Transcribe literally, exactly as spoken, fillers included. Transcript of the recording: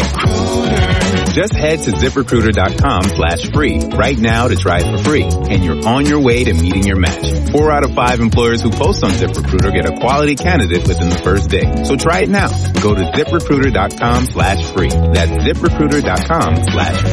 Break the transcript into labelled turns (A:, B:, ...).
A: Just head to ZipRecruiter.com slash free right now to try it for free. And you're on your way to meeting your match. Four out of five employers who post on ZipRecruiter get a quality candidate within the first day. So try it now. Go to ZipRecruiter.com slash free. That's ZipRecruiter.com slash free.